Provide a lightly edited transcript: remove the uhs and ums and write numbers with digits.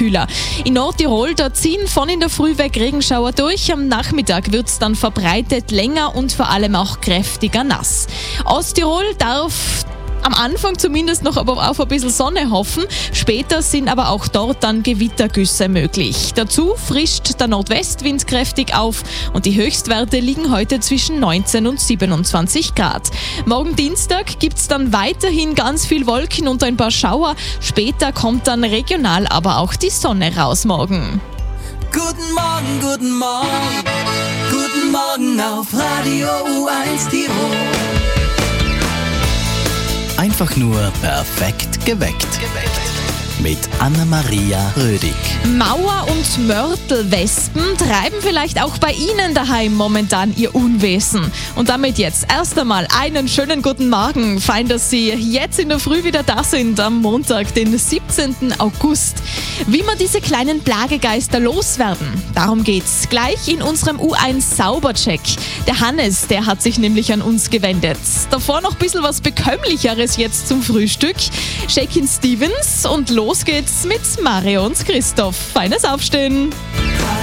kühler. In Nordtirol, da ziehen von in der Früh weg Regenschauer durch. Am Nachmittag wird es dann verbreitet länger und vor allem auch kräftiger nass. Osttirol darf am Anfang zumindest noch aber auf ein bisschen Sonne hoffen. Später sind aber auch dort dann Gewittergüsse möglich. Dazu frischt der Nordwestwind kräftig auf und die Höchstwerte liegen heute zwischen 19 und 27 Grad. Morgen Dienstag gibt es dann weiterhin ganz viel Wolken und ein paar Schauer. Später kommt dann regional aber auch die Sonne raus morgen. Guten Morgen, guten Morgen, guten Morgen auf Radio U1 Tirol. Einfach nur perfekt geweckt. Mit Anna-Maria Rödig. Mauer- und Mörtelwespen treiben vielleicht auch bei Ihnen daheim momentan ihr Unwesen. Und damit jetzt erst einmal einen schönen guten Morgen. Fein, dass Sie jetzt in der Früh wieder da sind, am Montag, den 17. August. Wie wir diese kleinen Plagegeister loswerden, darum geht's gleich in unserem U1 Saubercheck. Der Hannes, der hat sich nämlich an uns gewendet. Davor noch ein bisschen was Bekömmlicheres jetzt zum Frühstück. Shakin' Stevens und los geht's mit Mario und Christoph. Feines Aufstehen!